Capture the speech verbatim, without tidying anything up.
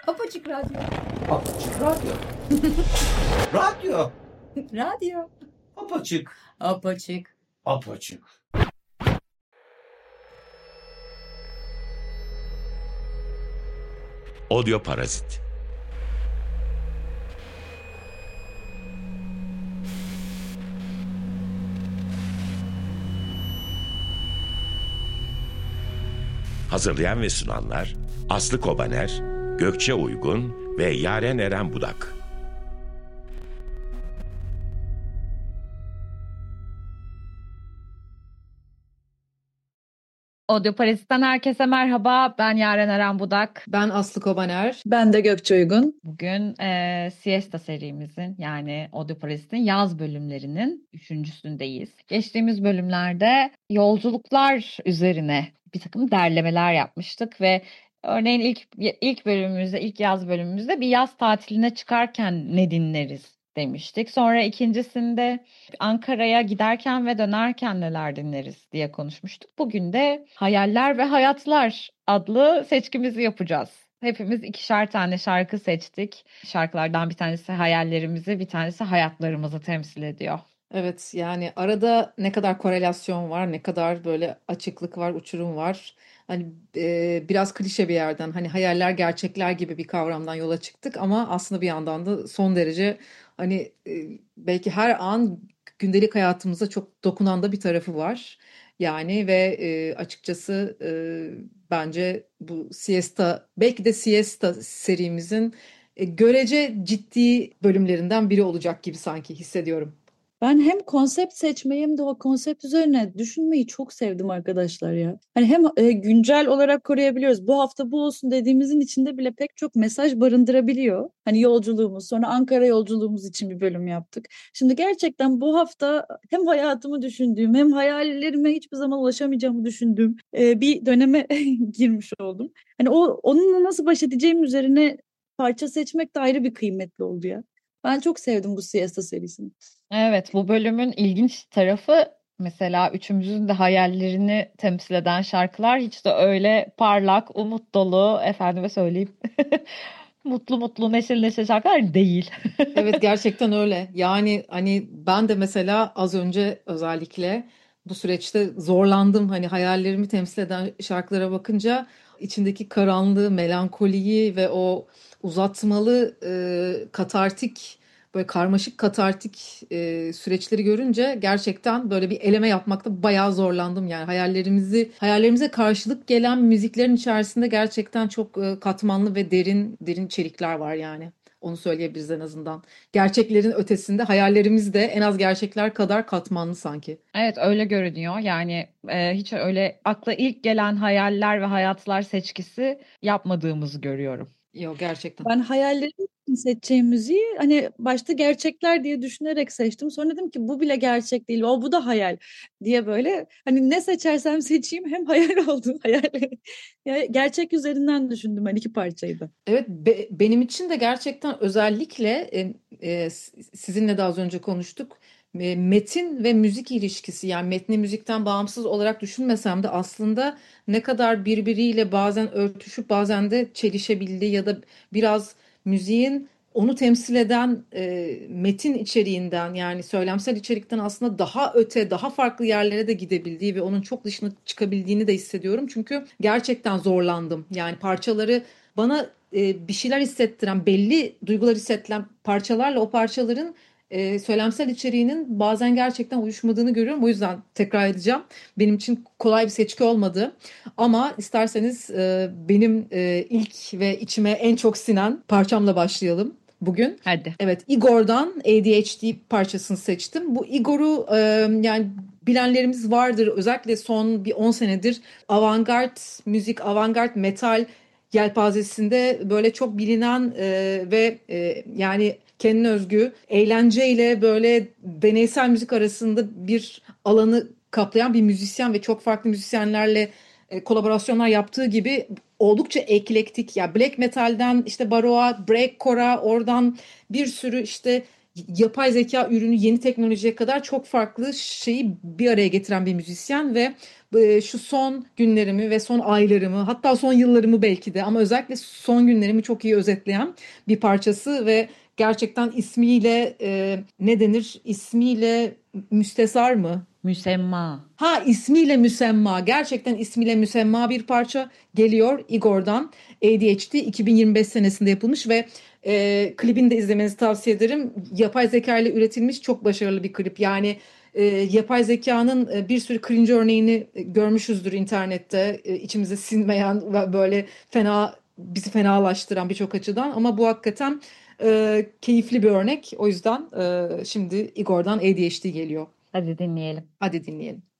Apaçık Radyo. Apaçık Radyo. Radyo. Radyo. Apaçık. Apaçık. Apaçık. Audio Parazit. Hazırlayan ve sunanlar Aslı Kobaner, Gökçe Uygun ve Yaren Eren Budak. Audio Parazit'ten herkese merhaba. Ben Yaren Eren Budak. Ben Aslı Kobaner. Ben de Gökçe Uygun. Bugün e, Siesta serimizin yani Audio Parazit'in yaz bölümlerinin üçüncüsündeyiz. Geçtiğimiz bölümlerde yolculuklar üzerine bir takım derlemeler yapmıştık ve örneğin ilk ilk bölümümüzde, ilk yaz bölümümüzde bir yaz tatiline çıkarken ne dinleriz demiştik. Sonra ikincisinde Ankara'ya giderken ve dönerken neler dinleriz diye konuşmuştuk. Bugün de Hayaller ve Hayatlar adlı seçkimizi yapacağız. Hepimiz ikişer tane şarkı seçtik. Şarkılardan bir tanesi hayallerimizi, bir tanesi hayatlarımızı temsil ediyor. Evet, yani arada ne kadar korelasyon var, ne kadar böyle açıklık var, uçurum var. Hani e, biraz klişe bir yerden, hani hayaller gerçekler gibi bir kavramdan yola çıktık ama aslında bir yandan da son derece hani e, belki her an gündelik hayatımıza çok dokunan da bir tarafı var. Yani ve e, açıkçası e, bence bu siesta, belki de siesta serimizin e, görece ciddi bölümlerinden biri olacak gibi sanki hissediyorum. Ben hem konsept seçmeyi hem de o konsept üzerine düşünmeyi çok sevdim arkadaşlar ya. Hani hem e, güncel olarak koruyabiliyoruz. Bu hafta bu olsun dediğimizin içinde bile pek çok mesaj barındırabiliyor. Hani yolculuğumuz, sonra Ankara yolculuğumuz için bir bölüm yaptık. Şimdi gerçekten bu hafta hem hayatımı düşündüğüm hem hayallerime hiçbir zaman ulaşamayacağımı düşündüğüm e, bir döneme girmiş oldum. Hani o onunla nasıl baş edeceğim üzerine parça seçmek de ayrı bir kıymetli oldu ya. Ben çok sevdim bu Siesta serisini. Evet, bu bölümün ilginç tarafı mesela üçümüzün de hayallerini temsil eden şarkılar hiç de öyle parlak, umut dolu, efendime söyleyeyim, mutlu mutlu, neşeli neşeli şarkılar değil. Evet, gerçekten öyle. Yani hani ben de mesela az önce özellikle bu süreçte zorlandım. Hani hayallerimi temsil eden şarkılara bakınca içindeki karanlığı, melankoliyi ve o uzatmalı e, katartik, böyle karmaşık katartik e, süreçleri görünce gerçekten böyle bir eleme yapmakta bayağı zorlandım. Yani hayallerimizi, hayallerimize karşılık gelen müziklerin içerisinde gerçekten çok e, katmanlı ve derin derin içerikler var yani. Onu söyleyebiliriz en azından. Gerçeklerin ötesinde hayallerimiz de en az gerçekler kadar katmanlı sanki. Evet, öyle görünüyor. Yani e, hiç öyle akla ilk gelen hayaller ve hayatlar seçkisi yapmadığımızı görüyorum. Yok, gerçekten. Ben hayallerim için seçeceğim müziği hani başta gerçekler diye düşünerek seçtim. Sonra dedim ki bu bile gerçek değil. O bu da hayal diye böyle hani ne seçersem seçeyim hem hayal oldu. Hayal. Yani gerçek üzerinden düşündüm ben iki parçayı da. Evet, be- benim için de gerçekten özellikle e, e, sizinle de az önce konuştuk. E, metin ve müzik ilişkisi, yani metni müzikten bağımsız olarak düşünmesem de aslında ne kadar birbiriyle bazen örtüşüp bazen de çelişebildiği ya da biraz müziğin onu temsil eden e, metin içeriğinden, yani söylemsel içerikten aslında daha öte, daha farklı yerlere de gidebildiği ve onun çok dışına çıkabildiğini de hissediyorum. Çünkü gerçekten zorlandım. Yani parçaları bana e, bir şeyler hissettiren, belli duygular hissettiren parçalarla o parçaların e, söylemsel içeriğinin bazen gerçekten uyuşmadığını görüyorum. O yüzden tekrar edeceğim. Benim için kolay bir seçki olmadı. Ama isterseniz e, benim e, ilk ve içime en çok sinen parçamla başlayalım bugün. Hadi. Evet, Igor'dan A D H D parçasını seçtim. Bu Igor'u e, yani bilenlerimiz vardır. Özellikle son bir on senedir avantgard müzik, avantgard metal yelpazesinde böyle çok bilinen e, ve e, yani kendine özgü eğlenceyle böyle deneysel müzik arasında bir alanı kaplayan bir müzisyen ve çok farklı müzisyenlerle e, kolaborasyonlar yaptığı gibi oldukça eklektik. Ya black metal'den işte baroğa, breakcore'a, oradan bir sürü işte yapay zeka ürünü, yeni teknolojiye kadar çok farklı şeyi bir araya getiren bir müzisyen ve e, şu son günlerimi ve son aylarımı, hatta son yıllarımı belki de, ama özellikle son günlerimi çok iyi özetleyen bir parçası ve gerçekten ismiyle e, ne denir? İsmiyle müstesar mı? Müsemma. Ha, ismiyle müsemma. Gerçekten ismiyle müsemma bir parça geliyor Igor'dan. A D H D iki bin yirmi beş senesinde yapılmış ve e, klibini de izlemenizi tavsiye ederim. Yapay zeka ile üretilmiş çok başarılı bir klip. Yani e, yapay zekanın e, bir sürü cringe örneğini e, görmüşüzdür internette. E, içimize sinmeyen ve böyle fena, bizi fenalaştıran birçok açıdan. Ama bu hakikaten e, keyifli bir örnek. O yüzden e, şimdi Igor'dan A D H D geliyor. Hadi dinleyelim. Hadi dinleyelim.